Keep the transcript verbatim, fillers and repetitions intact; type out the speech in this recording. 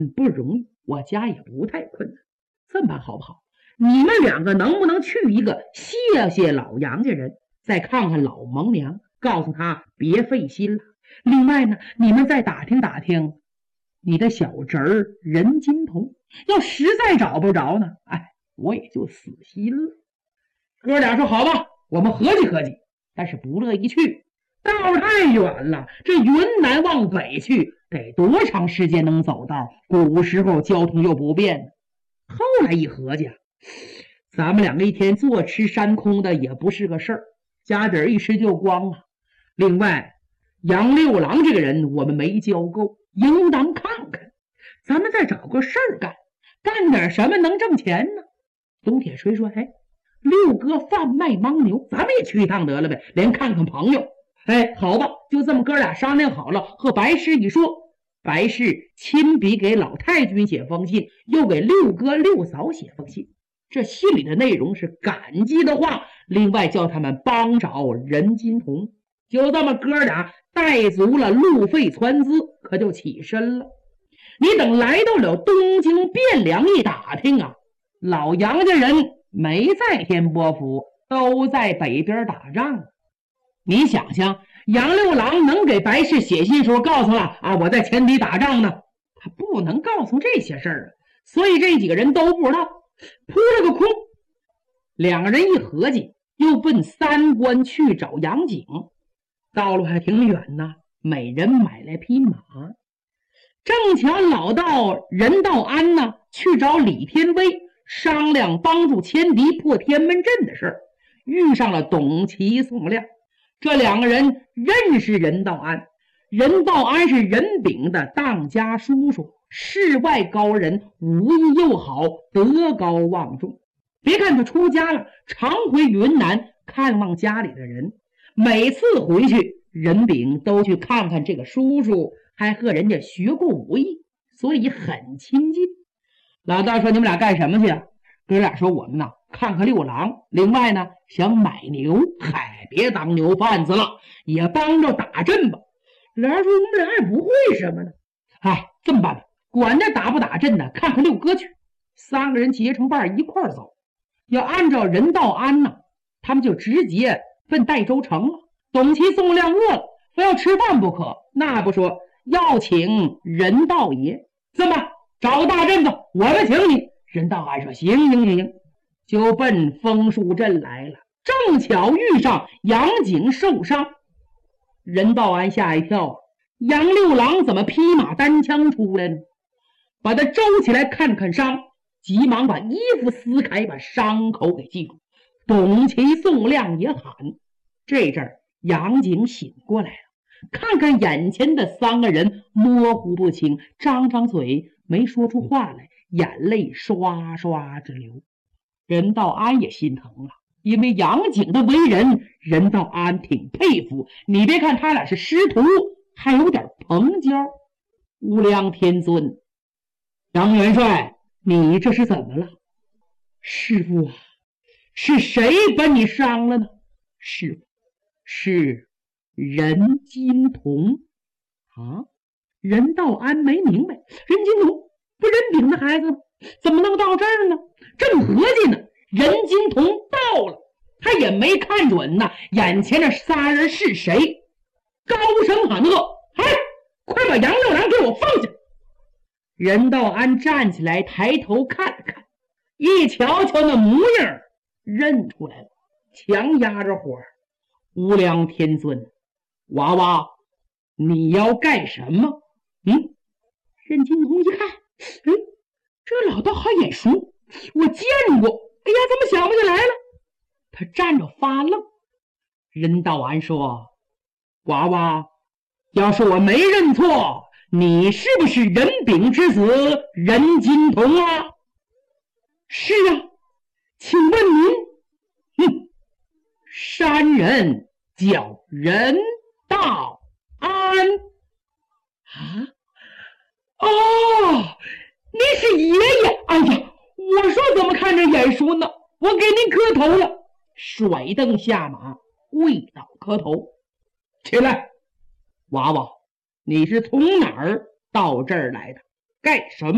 不容易，我家也不太困难。这么办好不好？你们两个能不能去一个谢谢老杨家人，再看看老蒙娘，告诉他别费心了。另外呢，你们再打听打听你的小侄儿任金童，要实在找不着呢，哎，我也就死心了。哥俩说好吧，我们合计合计，但是不乐意去，道太远了，这云南往北去得多长时间能走到？古时候交通又不便。后来一合计，咱们两个一天坐吃山空的也不是个事儿，家底儿一时就光了。另外杨六郎这个人我们没教够，应当看看，咱们再找个事儿干，干点什么能挣钱呢？董铁锤说，哎，六哥贩卖牦牛，咱们也去一趟得了呗，连看看朋友。哎，好吧，就这么哥俩商量好了，和白氏一说，白氏亲笔给老太君写封信，又给六哥六嫂写封信，这信里的内容是感激的话，另外叫他们帮找任金童。就这么哥俩带足了路费船资，可就起身了。你等来到了东京汴梁一打听啊，老杨家人没在天波府，都在北边打仗。你想想，杨六郎能给白氏写信时候告诉了啊，我在前敌打仗呢，他不能告诉这些事儿啊，所以这几个人都不知道，扑了个空。两个人一合计，又奔三关去找杨景，道路还挺远呢，每人买来匹马。正巧老道任道安呢，去找李天威商量帮助千敌破天门阵的事儿，遇上了董其、宋亮。这两个人认识任道安，任道安是任炳的当家叔叔，世外高人，武艺又好，德高望重。别看他出家了，常回云南看望家里的人，每次回去任炳都去看看这个叔叔，还和人家学过武艺，所以很亲近。老道说，你们俩干什么去啊？哥俩说，我们呢看看六郎，另外呢想买牛，嗨，别当牛贩子了，也帮着打阵吧。俩人说，我们俩也不会什么呢。哎，这么办吧，管他打不打阵呢，看看六哥去。三个人结成伴一块走。要按照任道安呢，他们就直接奔代州城了。董其、宋亮饿了，非要吃饭不可，那不说要请任道爷，这么找大阵子，我们请你。任道安说，行行行行，就奔枫树镇来了。正巧遇上杨景受伤，任道安吓一跳，杨六郎怎么披马单枪出来呢？把他周起来看看伤，急忙把衣服撕开，把伤口给系住。董其、宋亮也喊。这阵儿杨景醒过来了，看看眼前的三个人模糊不清，张张嘴没说出话来，眼泪刷刷直流。任道安也心疼了，因为杨景的为人，任道安挺佩服。你别看他俩是师徒，还有点朋交。无量天尊，杨元帅，你这是怎么了？师父啊，是谁把你伤了呢？师父，是任金童啊。任道安没明白，任金童不任炳的孩子吗？怎么能到这儿呢？正合计呢，任金童到了，他也没看准呢，眼前这仨人是谁？高声喊喝，哎，快把杨六郎给我放下！任道安站起来，抬头看了看，一瞧瞧那模样，认出来了，强压着火。无量天尊，娃娃，你要干什么？嗯，任金童一看，哎，这老道还眼熟，我见过。哎呀，怎么想不起来了？他站着发愣。任道安说，娃娃，要是我没认错，你是不是任炳之子任金童啊？是啊，请问您？哼，山人叫任道安啊。哦，你是爷爷。哎呀，我说怎么看着眼熟呢？我给您磕头了。甩蹬下马，跪倒磕头。起来，娃娃，你是从哪儿到这儿来的？干什么？